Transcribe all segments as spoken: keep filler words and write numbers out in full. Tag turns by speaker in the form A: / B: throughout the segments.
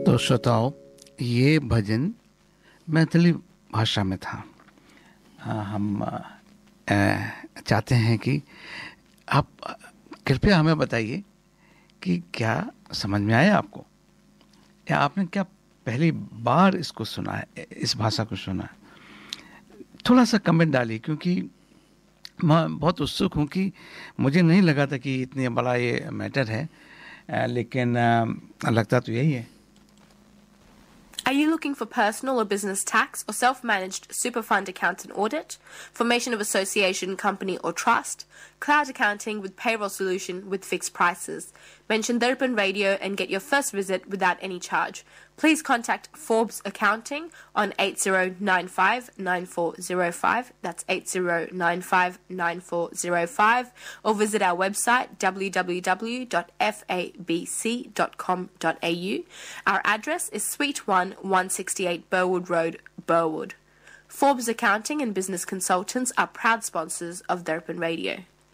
A: तो श्रोताओं, ये भजन मैथिली भाषा में था। हाँ, हम आ, चाहते हैं कि आप कृपया हमें बताइए कि क्या समझ में आया आपको, या आपने क्या पहली बार इसको सुना है, इस भाषा को सुना है? थोड़ा सा कमेंट डालिए, क्योंकि मैं बहुत उत्सुक हूँ कि मुझे नहीं लगा था कि इतनी बड़ा ये मैटर है, लेकिन लगता तो यही है।
B: Are you looking for personal or business tax or self-managed super fund account and audit, formation of association, company or trust, cloud accounting with payroll solution with fixed prices? Mention Darpan Radio and get your first visit without any charge. Please contact Forbes Accounting on eight zero nine five nine four zero five, that's eight zero nine five nine four zero five, or visit our website w w w dot f a b c dot com dot a u. Our address is Suite one, one sixty-eight Burwood Road, Burwood. Forbes Accounting and Business Consultants are proud sponsors of Darpan Radio.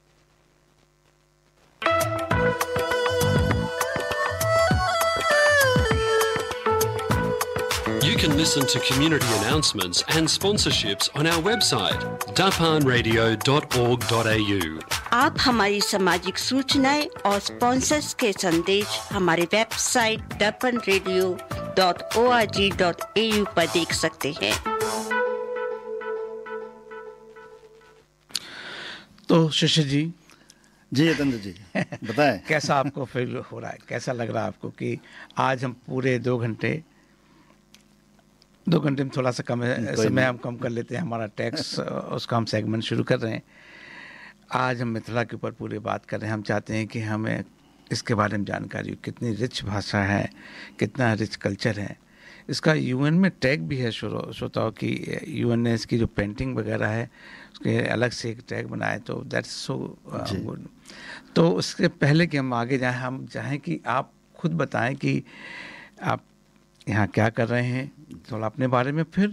C: You can listen to community announcements and sponsorships on our website darpan radio dot org dot a u.
D: आप हमारी सामाजिक सूचनाएं और sponsors के संदेश हमारे website darpan radio dot org dot a u पर देख सकते हैं।
A: तो शिशिर जी
E: जी यतेंद्र जी बताएं
A: कैसा आपको फील हो रहा है, कैसा लग रहा है आपको कि आज हम पूरे दो घंटे दो घंटे में थोड़ा सा कम समय हम कम कर लेते हैं, हमारा टैक्स उसका हम सेगमेंट शुरू कर रहे हैं। आज हम मिथिला के ऊपर पूरी बात कर रहे हैं। हम चाहते हैं कि हमें इसके बारे में जानकारी हो, कितनी रिच भाषा है, कितना रिच कल्चर है। इसका यूएन में टैग भी है श्रोताओं की, यूएन ने इसकी जो पेंटिंग वगैरह है उसके अलग से एक टैग बनाए, तो दैट्स सो गुड। तो उसके पहले कि हम आगे जाएं, हम चाहें कि आप खुद बताएं कि आप यहाँ क्या कर रहे हैं, थोड़ा अपने बारे में, फिर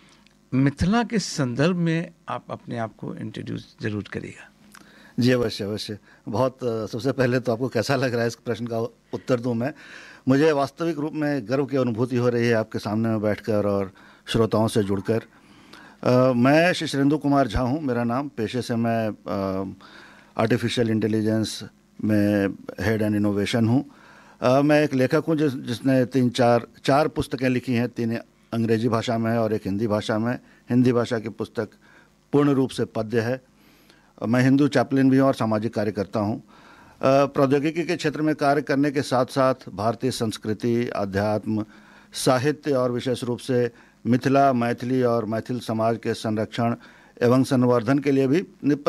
A: मिथिला के संदर्भ में आप अपने आप को इंट्रोड्यूस जरूर करिएगा।
E: जी अवश्य अवश्य। बहुत सबसे पहले तो आपको कैसा लग रहा है इस प्रश्न का उत्तर दूं मैं। मुझे वास्तविक रूप में गर्व की अनुभूति हो रही है आपके सामने में बैठकर और श्रोताओं से जुड़कर। आ, मैं शिशिरेंदु कुमार झा हूँ मेरा नाम। पेशे से मैं आर्टिफिशियल इंटेलिजेंस में हेड एंड इनोवेशन हूँ। Uh, मैं एक लेखक हूँ जिस जिसने तीन चार चार पुस्तकें लिखी हैं, तीन अंग्रेजी भाषा में है और एक हिंदी भाषा में। हिंदी भाषा की पुस्तक पूर्ण रूप से पद्य है। मैं हिंदू चैपलिन भी हूँ और सामाजिक कार्यकर्ता हूँ। प्रौद्योगिकी के क्षेत्र में कार्य करने के साथ साथ भारतीय संस्कृति, अध्यात्म, साहित्य और विशेष रूप से मिथिला, मैथिली और मैथिल समाज के संरक्षण एवं संवर्धन के लिए भी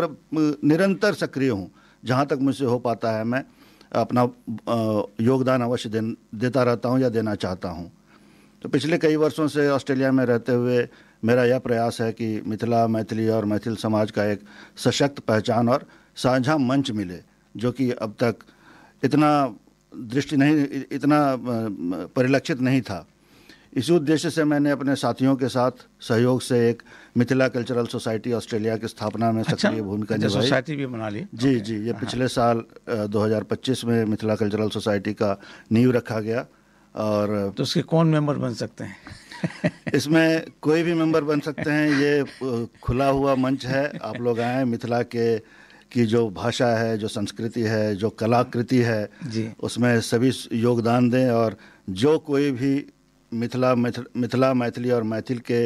E: निरंतर सक्रिय हूँ। जहाँ तक मुझसे हो पाता है मैं अपना योगदान अवश्य दे, देता रहता हूं या देना चाहता हूं। तो पिछले कई वर्षों से ऑस्ट्रेलिया में रहते हुए मेरा यह प्रयास है कि मिथिला, मैथिली और मैथिल समाज का एक सशक्त पहचान और साझा मंच मिले, जो कि अब तक इतना दृष्टि नहीं इतना परिलक्षित नहीं था। इसी उद्देश्य से मैंने अपने साथियों के साथ सहयोग से एक मिथिला कल्चरल सोसाइटी ऑस्ट्रेलिया की स्थापना में सक्रिय भूमिका निभाई।
A: सोसाइटी भी बना ली?
E: जी okay. जी ये पिछले साल दो हज़ार पच्चीस में मिथिला कल्चरल सोसाइटी का नींव रखा गया। और
A: तो उसके कौन मेंबर बन सकते हैं?
E: इसमें कोई भी मेंबर बन सकते हैं। ये खुला हुआ मंच है। आप लोग आएँ, मिथिला के की जो भाषा है, जो संस्कृति है, जो कलाकृति है जी, उसमें सभी योगदान दें। और जो कोई भी मिथिला मिथिला मैथिली और मैथिल के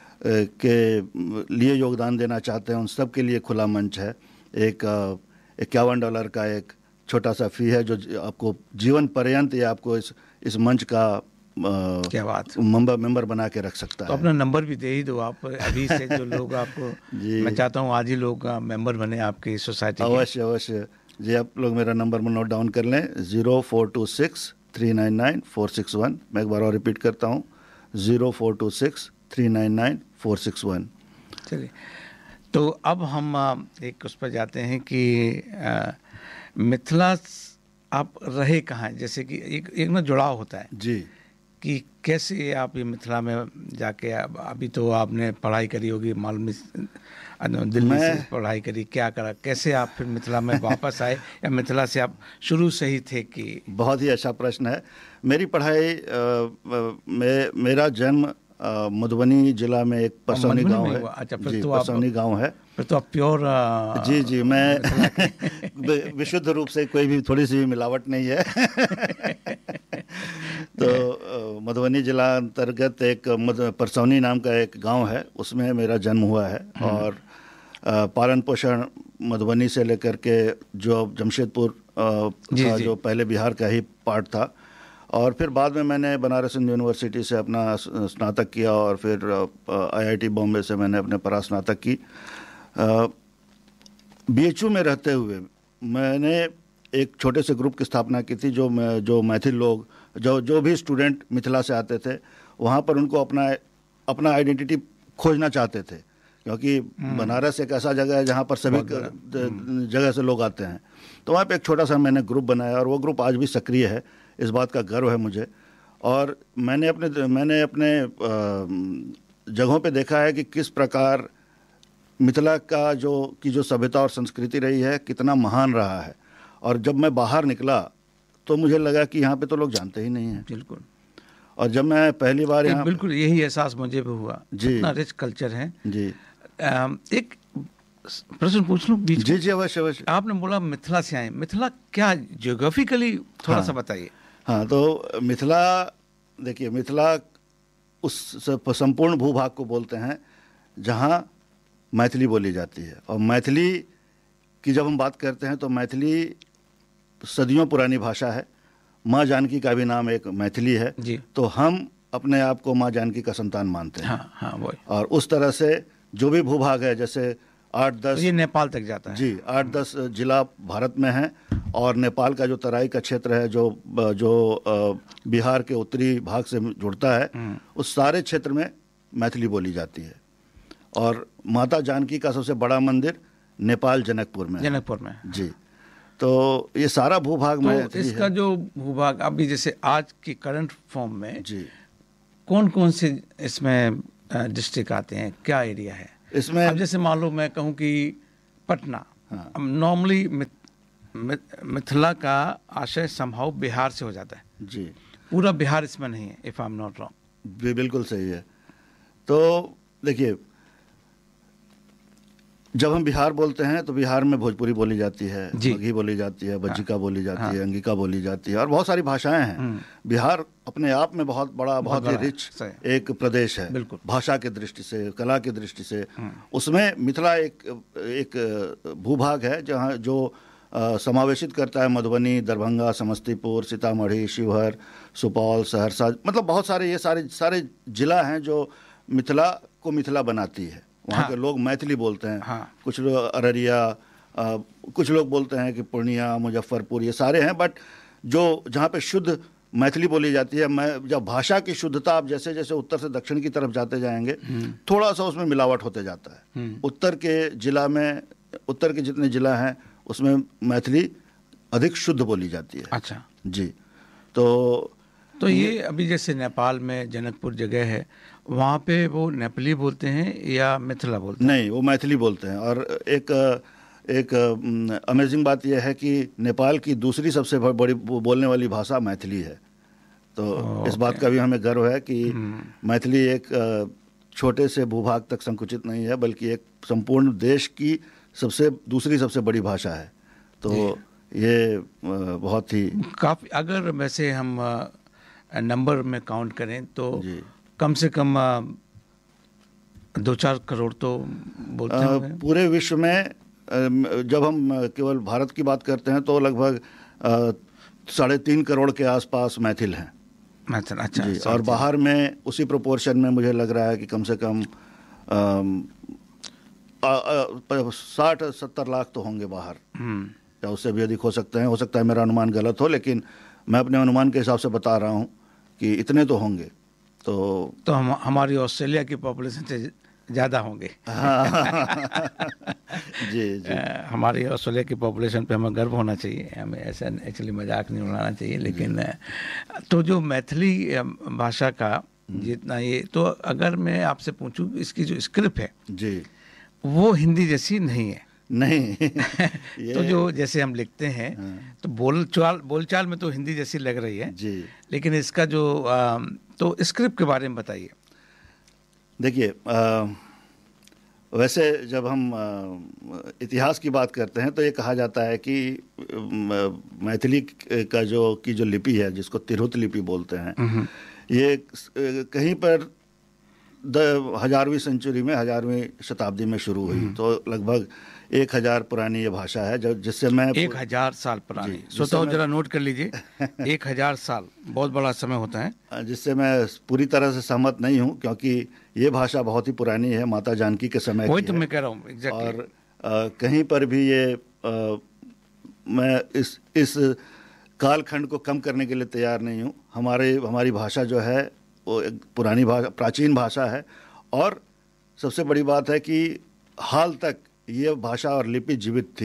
E: के लिए योगदान देना चाहते हैं, उन सब के लिए खुला मंच है। एक इक्यावन डॉलर का एक छोटा सा फ़ी है जो आपको जीवन पर्यंत या आपको इस इस मंच का
A: क्या बात
E: मेंबर मेंबर बना के रख सकता
A: तो
E: है।
A: अपना नंबर भी दे ही दो आप अभी से, जो लोग आपको मैं चाहता हूँ आज ही लोग मेंबर बने आपकी सोसाइटी।
E: अवश्य अवश्य जी, आप लोग मेरा नंबर में नोट डाउन कर लें, zero four to six three nine nine four six one. मैं एक बार और रिपीट करता हूँ, zero four to six three nine nine four six one.
A: चलिए, तो अब हम एक उस पर जाते हैं कि आ, मिथिला आप रहे कहाँ हैं? जैसे कि एक एक ना जुड़ाव होता है
E: जी,
A: कि कैसे आप ये मिथिला में जाके, अब अभी तो आपने पढ़ाई करी होगी, मालूम दिल्ली से पढ़ाई करी, क्या करा, कैसे आप फिर मिथिला में वापस आए, या मिथिला से आप शुरू से ही थे कि? बहुत
E: ही अच्छा प्रश्न है। मेरी पढ़ाई आ, मे, मेरा जन्म मधुबनी जिला में एक परसौनी गांव है।
A: अच्छा, फिर
E: जी,
A: तो
E: परसौनी गांव है।
A: फिर तो आप प्योर।
E: जी जी, मैं विशुद्ध रूप से, कोई भी थोड़ी सी भी मिलावट नहीं है। तो मधुबनी जिला अंतर्गत एक परसौनी नाम का एक गांव है, उसमें मेरा जन्म हुआ है। और पालन पोषण मधुबनी से लेकर के जो जमशेदपुर था, जो पहले बिहार का ही पार्ट था, और फिर बाद में मैंने बनारस हिंदू यूनिवर्सिटी से अपना स्नातक किया, और फिर आईआईटी बॉम्बे से मैंने अपने परास्नातक की। बीएचयू में रहते हुए मैंने एक छोटे से ग्रुप की स्थापना की थी, जो जो मैथिल लोग, जो जो भी स्टूडेंट मिथिला से आते थे, वहाँ पर उनको अपना अपना आइडेंटिटी खोजना चाहते थे, क्योंकि बनारस एक ऐसा जगह है जहाँ पर सभी जगह से लोग आते हैं। तो वहाँ पे एक छोटा सा मैंने ग्रुप बनाया, और वो ग्रुप आज भी सक्रिय है, इस बात का गर्व है मुझे। और मैंने अपने मैंने अपने जगहों पे देखा है कि किस प्रकार मिथिला का जो की जो सभ्यता और संस्कृति रही है, कितना महान रहा है। और जब मैं बाहर निकला तो मुझे लगा कि यहाँ पे तो लोग जानते ही नहीं हैं।
A: बिल्कुल।
E: और जब मैं पहली बार यहाँ,
A: बिल्कुल यही एहसास मुझे भी हुआ
E: जी,
A: इतना रिच कल्चर है
E: जी।
A: एक प्रश्न पूछ लूँ बीच?
E: जी जी, अवश्य अवश्य।
A: आपने बोला मिथिला से आए, मिथिला क्या ज्योग्राफिकली थोड़ा
E: हाँ,
A: सा बताइए।
E: हाँ, तो मिथिला, देखिए, मिथिला उस संपूर्ण भूभाग को बोलते हैं जहाँ मैथिली बोली जाती है। और मैथिली की जब हम बात करते हैं तो मैथिली सदियों पुरानी भाषा है। माँ जानकी का भी नाम एक मैथिली है
A: जी।
E: तो हम अपने आप को माँ जानकी का संतान मानते हैं।
A: हाँ, हाँ, वही।
E: और उस तरह से जो भी भूभाग है, जैसे आठ दस,
A: तो ये नेपाल तक जाता है
E: जी, आठ दस जिला भारत में हैं, और नेपाल का जो तराई का क्षेत्र है, जो जो बिहार के उत्तरी भाग से जुड़ता है, उस सारे क्षेत्र में मैथिली बोली जाती है। और माता जानकी का सबसे बड़ा मंदिर नेपाल जनकपुर में
A: जनकपुर में
E: जी। तो ये सारा भूभाग में
A: तो इसका है। जो भूभाग अभी जैसे आज की करंट फॉर्म में
E: जी,
A: कौन कौन से इसमें डिस्ट्रिक्ट आते हैं, क्या एरिया है
E: इसमें?
A: अब जैसे मान लो मैं कहूँ कि पटना,
E: हाँ।
A: नॉर्मली मिथिला का आशय संभव बिहार से हो जाता है
E: जी,
A: पूरा बिहार इसमें नहीं है, if I am not wrong.
E: बिल्कुल सही है। तो देखिए, जब हम बिहार बोलते हैं तो बिहार में भोजपुरी बोली जाती है, मगही बोली जाती है, बज्जिका हाँ, बोली जाती हाँ, है, अंगिका बोली जाती है, और बहुत सारी भाषाएं हैं। बिहार अपने आप में बहुत बड़ा, बहुत ही रिच एक प्रदेश है, भाषा की दृष्टि से, कला की दृष्टि से। उसमें मिथिला एक एक भूभाग है जहाँ जो आ, समावेशित करता है मधुबनी, दरभंगा, समस्तीपुर, सीतामढ़ी, शिवहर, सुपौल, सहरसा, मतलब बहुत सारे ये सारे सारे जिला हैं जो मिथिला को मिथिला बनाती है। वहाँ हाँ, के लोग मैथिली बोलते हैं। हाँ, कुछ लोग अररिया, आ, कुछ लोग बोलते हैं कि पूर्णिया, मुजफ्फरपुर, ये सारे हैं। बट जो जहाँ पे शुद्ध मैथिली बोली जाती है, मैं जब भाषा की शुद्धता आप जैसे जैसे उत्तर से दक्षिण की तरफ जाते जाएंगे, थोड़ा सा उसमें मिलावट होते जाता है। उत्तर के जिला में, उत्तर के जितने जिला हैं उसमें मैथिली अधिक शुद्ध बोली जाती है।
A: अच्छा
E: जी। तो
A: तो ये अभी जैसे नेपाल में जनकपुर जगह है, वहाँ पे वो नेपाली बोलते हैं या मिथिला बोलते हैं?
E: नहीं, वो मैथिली बोलते हैं। और एक एक अमेजिंग बात यह है कि नेपाल की दूसरी सबसे बड़ी बोलने वाली भाषा मैथिली है। तो इस बात का भी हमें गर्व है कि मैथिली एक छोटे से भूभाग तक संकुचित नहीं है, बल्कि एक संपूर्ण देश की सबसे दूसरी सबसे बड़ी भाषा है। तो ये बहुत ही
A: काफ़ी, अगर वैसे हम नंबर में काउंट करें तो कम से कम दो चार करोड़ तो बोलते हैं
E: पूरे विश्व में। जब हम केवल भारत की बात करते हैं तो लगभग साढ़े तीन करोड़ के आसपास मैथिल हैं।
A: अच्छा, अच्छा
E: जी। और बाहर में उसी प्रोपोर्शन में मुझे लग रहा है कि कम से कम साठ सत्तर लाख तो होंगे बाहर, या उससे भी अधिक हो सकते हैं। हो सकता है मेरा अनुमान गलत हो, लेकिन मैं अपने अनुमान के हिसाब से बता रहा हूँ कि इतने तो होंगे। तो
A: तो हम हमारी ऑस्ट्रेलिया की पॉपुलेशन से ज़्यादा होंगे।
E: जी जी।
A: आ, हमारी ऑस्ट्रेलिया की पॉपुलेशन पे हमें गर्व होना चाहिए, हमें ऐसा एक्चुअली मजाक नहीं उड़ाना चाहिए। लेकिन तो जो मैथिली भाषा का जितना ये, तो अगर मैं आपसे पूछूं इसकी जो स्क्रिप्ट है
E: जी
A: वो हिंदी जैसी नहीं है।
E: नहीं
A: तो जो जैसे हम लिखते हैं तो बोलचाल बोलचाल में तो हिंदी जैसी लग रही है
E: जी,
A: लेकिन इसका जो आ, तो स्क्रिप्ट के बारे में बताइए।
E: देखिए वैसे जब हम आ, इतिहास की बात करते हैं तो ये कहा जाता है कि मैथिली का जो की जो लिपि है जिसको तिरहुत लिपि बोलते हैं, ये कहीं पर हजारवीं सेंचुरी में हजारवीं शताब्दी में शुरू हुई। तो लगभग एक हजार पुरानी ये भाषा है जो जिससे मैं
A: एक हजार साल पुरानी, सोचो जरा नोट कर लीजिए, एक हजार साल बहुत बड़ा समय होता है,
E: जिससे मैं पूरी तरह से सहमत नहीं हूँ क्योंकि ये भाषा बहुत ही पुरानी है, माता जानकी के समय
A: वही
E: की
A: तो
E: है।
A: मैं कह रहा हूँ exactly।
E: और आ, कहीं पर भी ये आ, मैं इस इस कालखंड को कम करने के लिए तैयार नहीं हूँ। हमारे हमारी भाषा जो है वो एक पुरानी भाषा, प्राचीन भाषा है। और सबसे बड़ी बात है कि हाल तक ये भाषा और लिपि जीवित थी।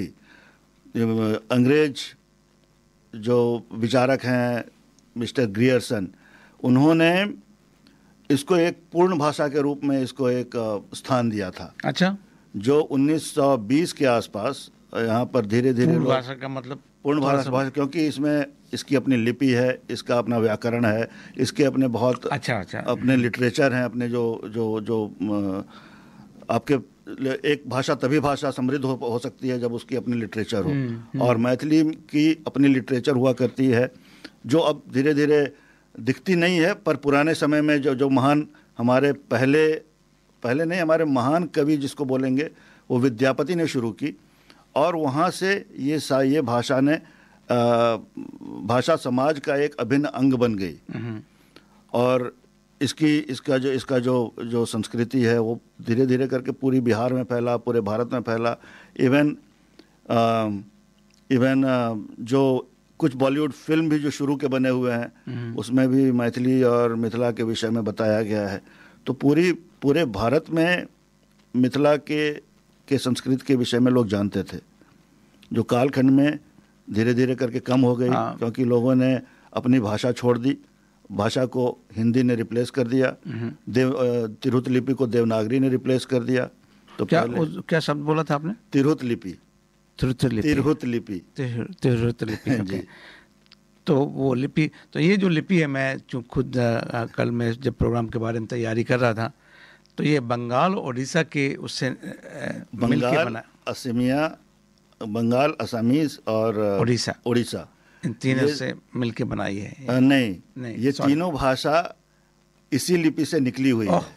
E: अंग्रेज जो विचारक हैं मिस्टर ग्रियर्सन, उन्होंने इसको एक पूर्ण भाषा के रूप में इसको एक स्थान दिया था।
A: अच्छा,
E: जो उन्नीस सौ बीस के आसपास यहाँ पर धीरे धीरे
A: पूर्ण भाषा का मतलब
E: पूर्ण भाषा भाषा क्योंकि इसमें इसकी अपनी लिपि है, इसका अपना व्याकरण है, इसके अपने बहुत
A: अच्छा अच्छा
E: अपने लिटरेचर हैं, अपने जो जो जो आपके एक भाषा तभी भाषा समृद्ध हो, हो सकती है जब उसकी अपनी लिटरेचर हो। और मैथिली की अपनी लिटरेचर हुआ करती है जो अब धीरे धीरे दिखती नहीं है, पर पुराने समय में जो जो महान हमारे पहले पहले नहीं हमारे महान कवि जिसको बोलेंगे वो विद्यापति ने शुरू की। और वहाँ से ये सा ये भाषा ने आ, भाषा समाज का एक अभिन्न अंग बन गई। और इसकी इसका जो इसका जो जो संस्कृति है वो धीरे धीरे करके पूरी बिहार में फैला, पूरे भारत में फैला। इवन आ, इवन आ, जो कुछ बॉलीवुड फिल्म भी जो शुरू के बने हुए हैं उसमें भी मैथिली और मिथिला के विषय में बताया गया है। तो पूरी पूरे भारत में मिथिला के के संस्कृति के विषय में लोग जानते थे, जो कालखंड में धीरे धीरे करके कम हो गई। हाँ। क्योंकि लोगों ने अपनी भाषा छोड़ दी, भाषा को हिंदी ने रिप्लेस कर दिया, देव तिरहुत लिपि को देवनागरी ने रिप्लेस कर दिया। तो
A: क्या उस, क्या शब्द बोला था आपने?
E: तिरहुत लिपि
A: तिरहुत लिपि
E: तिरहुत लिपि
A: तिरहुत लिपि जी। तो वो लिपि, तो ये जो लिपि है, मैं चूँ खुद आ, कल मैं जब प्रोग्राम के बारे में तैयारी कर रहा था तो ये बंगाल उड़ीसा के उससे मिलके बना,
E: असमिया, बंगाल, असमीज और
A: उड़ीसा
E: उड़ीसा
A: इन तीनों से मिलके बनाई है।
E: आ, नहीं, नहीं ये तीनों भाषा इसी लिपि से निकली हुई है।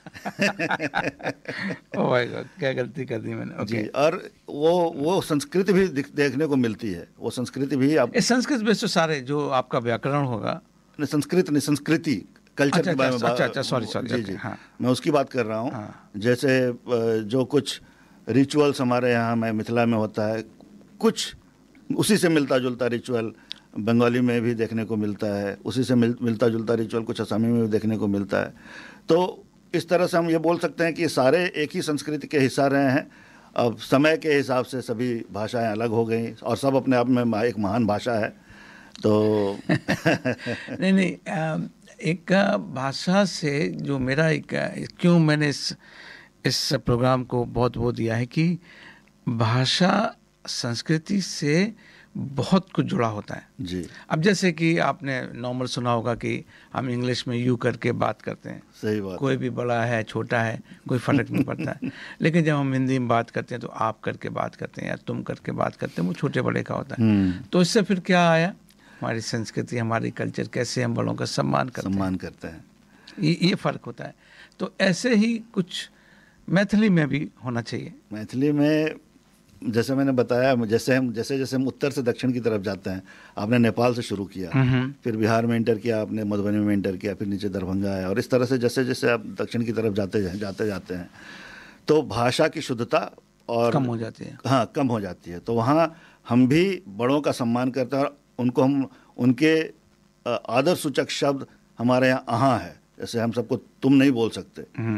A: ओह माय गॉड, क्या गलती कर दी मैंने। ओके।
E: जी, और वो वो संस्कृत भी देखने को मिलती है। वो संस्कृति भी आप
A: संस्कृत बेस तो सारे जो आपका व्याकरण होगा,
E: संस्कृत नहीं संस्कृति कल्चर
A: अच्छा,
E: के बारे में बात।
A: अच्छा अच्छा सॉरी सॉरी
E: जी जी
A: हाँ।
E: मैं उसकी बात कर रहा हूँ।
A: हाँ।
E: जैसे जो कुछ रिचुअल्स हमारे यहाँ में मिथिला में होता है, कुछ उसी से मिलता जुलता रिचुअल बंगाली में भी देखने को मिलता है, उसी से मिल, मिलता जुलता रिचुअल कुछ असमी में भी देखने को मिलता है। तो इस तरह से हम ये बोल सकते हैं कि सारे एक ही संस्कृति के हिस्सा रहे हैं। अब समय के हिसाब से सभी भाषाएं अलग हो गई और सब अपने आप में एक महान भाषा है। तो
A: नहीं नहीं एक भाषा से जो मेरा एक क्यों मैंने इस इस प्रोग्राम को बहुत वो दिया है कि भाषा संस्कृति से बहुत कुछ जुड़ा होता है
E: जी।
A: अब जैसे कि आपने नॉर्मल सुना होगा कि हम इंग्लिश में यू करके बात करते हैं,
E: सही बात,
A: कोई भी बड़ा है छोटा है कोई फर्क नहीं पड़ता है। लेकिन जब हम हिंदी में बात करते हैं तो आप करके बात करते हैं या तुम करके बात करते हैं, वो छोटे बड़े का होता है। तो इससे फिर क्या आया, हमारी संस्कृति हमारी कल्चर कैसे हम बड़ों का सम्मान करते
E: सम्मान
A: हैं
E: करते हैं,
A: ये ये फ़र्क होता है। तो ऐसे ही कुछ मैथिली में भी होना चाहिए।
E: मैथिली में जैसे मैंने बताया, जैसे हम जैसे जैसे हम उत्तर से दक्षिण की तरफ जाते हैं, आपने नेपाल से शुरू किया, फिर बिहार में इंटर किया, आपने मधुबनी में इंटर किया, फिर नीचे दरभंगा आया, और इस तरह से जैसे जैसे आप दक्षिण की तरफ जाते जाते जाते हैं तो भाषा की शुद्धता और
A: कम हो जाती है।
E: हाँ, कम हो जाती है। तो वहाँ हम भी बड़ों का सम्मान करते हैं और उनको हम उनके आदर सूचक शब्द हमारे यहाँ अहाँ है, जैसे हम सबको तुम नहीं बोल सकते।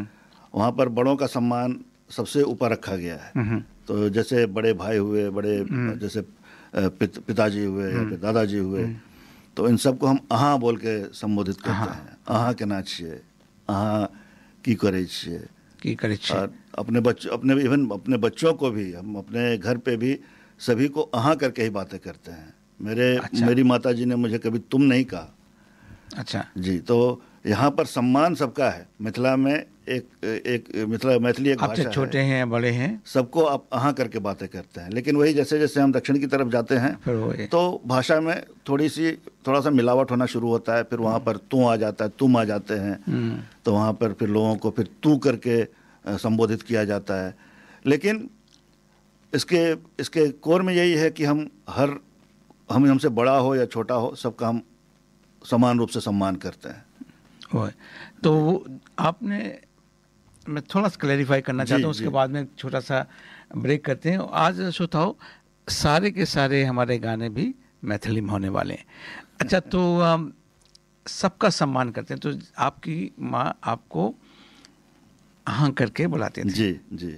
E: वहाँ पर बड़ों का सम्मान सबसे ऊपर रखा गया है। तो जैसे बड़े भाई हुए, बड़े जैसे पित, पिताजी हुए या फिर दादाजी हुए, तो इन सबको हम अहाँ बोल के संबोधित करते हैं। अहाँ के ना छिए, अहाँ की करे छिए,
A: की करे छिए।
E: और अपने बच्चों अपने इवन अपने बच्चों को भी हम अपने घर पे भी सभी को अहाँ करके ही बातें करते हैं। मेरे
A: अच्छा।
E: मेरी माता जी ने मुझे कभी तुम नहीं कहा।
A: अच्छा
E: जी, तो यहाँ पर सम्मान सबका है। मिथिला में एक एक मिथिला मैथिली एक भाषा है,
A: छोटे हैं बड़े हैं
E: सबको आप अहाँ करके बातें करते हैं। लेकिन वही जैसे जैसे हम दक्षिण की तरफ जाते हैं
A: फिर वही
E: तो भाषा में थोड़ी सी थोड़ा सा मिलावट होना शुरू होता है। फिर वहाँ पर तू आ जाता है, तुम आ जाते हैं, तो वहाँ पर फिर लोगों को फिर तू करके संबोधित किया जाता है। लेकिन इसके इसके कोर में यही है कि हम हर हम हमसे बड़ा हो या छोटा हो, सबका हम समान रूप से सम्मान करते हैं।
A: वो तो आपने, मैं थोड़ा सा क्लैरिफाई करना चाहता हूँ, उसके बाद में छोटा सा ब्रेक करते हैं। आज श्रोताओं, सारे के सारे हमारे गाने भी मैथिली में होने वाले हैं। अच्छा, तो सबका सम्मान करते हैं। तो आपकी माँ आपको हाँ करके बुलाते थे?
E: जी जी।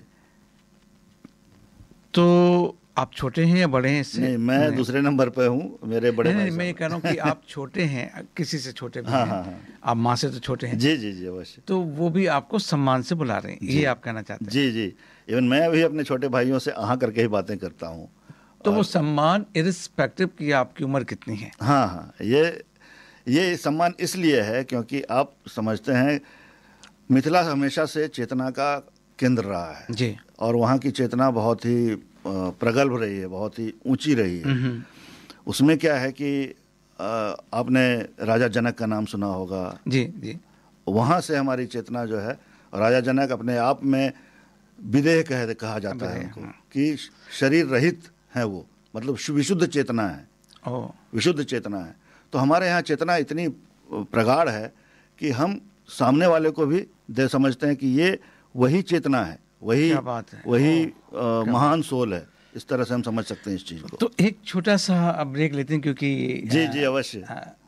A: तो आप छोटे हैं या बड़े हैं इससे?
E: नहीं, मैं नहीं। दूसरे नंबर पे हूँ, मेरे बड़े
A: नहीं, नहीं, मैं ये कह रहा हूँ कि आप छोटे हैं, किसी से छोटे भी
E: हाँ,
A: हैं।
E: हाँ, हाँ।
A: आप माँ से तो छोटे हैं।
E: जी जी जी, अवश्य।
A: तो वो भी आपको सम्मान से बुला रहे हैं, ये आप कहना चाहते हैं?
E: जी जी। इवन मैं भी अपने छोटे भाइयों से आहाँ करके ही बातें करता हूँ।
A: तो वो सम्मान इरिस्पेक्टिव की आपकी उम्र कितनी है?
E: हाँ हाँ, ये ये सम्मान इसलिए है क्योंकि आप समझते हैं मिथिला हमेशा से चेतना का केंद्र रहा है
A: जी,
E: और वहाँ की चेतना बहुत ही प्रगल्भ रही है, बहुत ही ऊंची रही है। उसमें क्या है कि आपने राजा जनक का नाम सुना होगा।
A: जी जी।
E: वहाँ से हमारी चेतना जो है, राजा जनक अपने आप में विदेह कह कहा जाता है उनको, कि शरीर रहित है वो, मतलब विशुद्ध चेतना है।
A: ओ।
E: विशुद्ध चेतना है। तो हमारे यहाँ चेतना इतनी प्रगाढ़ है कि हम सामने वाले को भी दे समझते हैं कि ये वही चेतना है, वही
A: बात है,
E: वही आ, महान सोल है। इस तरह से हम समझ सकते हैं इस चीज़ को।
A: तो एक छोटा सा ब्रेक लेते हैं, क्योंकि
E: जी जी अवश्य।